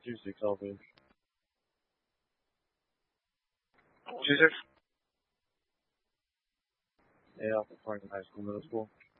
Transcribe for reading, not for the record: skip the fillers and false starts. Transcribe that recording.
2-6 LB. 2-6? Yeah, off of Franklin High School Middle School.